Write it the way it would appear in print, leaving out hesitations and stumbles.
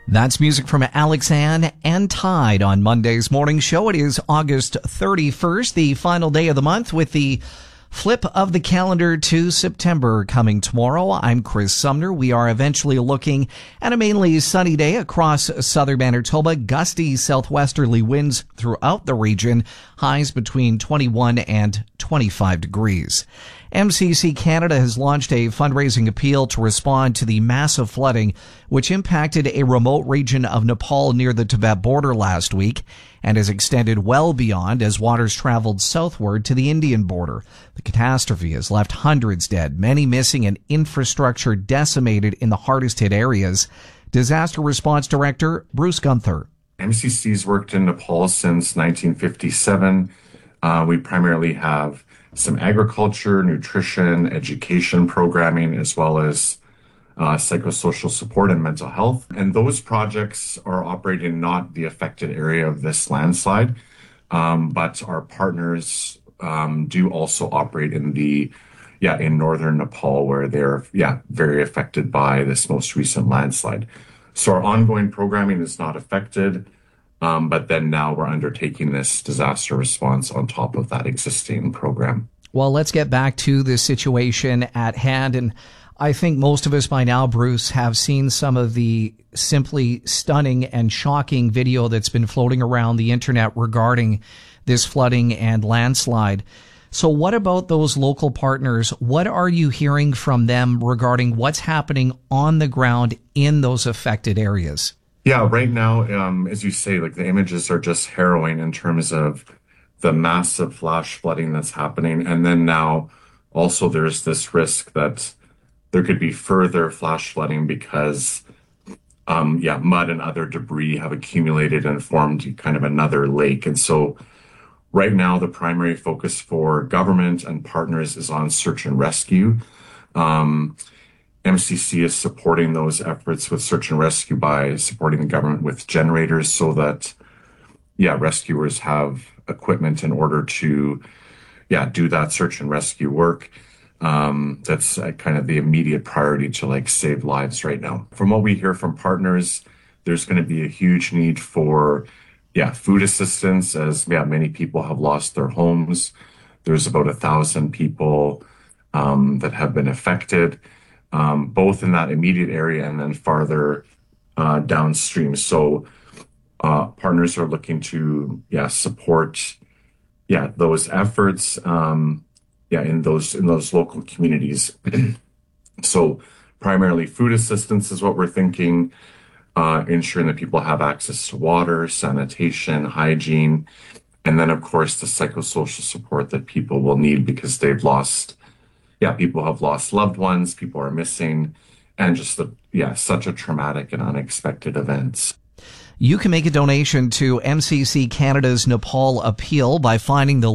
That's music from Alex Ann and Tide on Monday's morning show. It is August 31st, the final day of the month, with the flip of the calendar to September coming tomorrow. I'm Chris Sumner. We are eventually looking at a mainly sunny day across southern Manitoba. Gusty southwesterly winds throughout the region. Highs between 21 and 25 degrees. MCC Canada has launched a fundraising appeal to respond to the massive flooding which impacted a remote region of Nepal near the Tibet border last week and has extended well beyond as waters traveled southward to the Indian border. The catastrophe has left hundreds dead, many missing, and infrastructure decimated in the hardest hit areas. Disaster Response Director Bruce Gunther. MCC's worked in Nepal since 1957. We primarily have some agriculture, nutrition, education programming, as well as psychosocial support and mental health. And those projects are operating in not the affected area of this landslide, but our partners do also operate in northern Nepal, where they're very affected by this most recent landslide. So our ongoing programming is not affected. But then now we're undertaking this disaster response on top of that existing program. Well, let's get back to the situation at hand. And I think most of us by now, Bruce, have seen some of the simply stunning and shocking video that's been floating around the internet regarding this flooding and landslide. So what about those local partners? What are you hearing from them regarding what's happening on the ground in those affected areas? Yeah, right now, as you say, the images are just harrowing in terms of the massive flash flooding that's happening. And then now also there's this risk that there could be further flash flooding because, mud and other debris have accumulated and formed kind of another lake. And so right now, the primary focus for government and partners is on search and rescue. MCC is supporting those efforts with search and rescue by supporting the government with generators so that, rescuers have equipment in order to, do that search and rescue work. That's kind of the immediate priority to save lives right now. From what we hear from partners, there's going to be a huge need for, food assistance as, many people have lost their homes. There's about 1,000 people that have been affected. Both in that immediate area and then farther downstream. So partners are looking to support those efforts in those local communities. So primarily food assistance is what we're thinking, ensuring that people have access to water, sanitation, hygiene, and then of course the psychosocial support that people will need because they've lost. People have lost loved ones, people are missing, and just such a traumatic and unexpected events. You can make a donation to MCC Canada's Nepal Appeal by finding the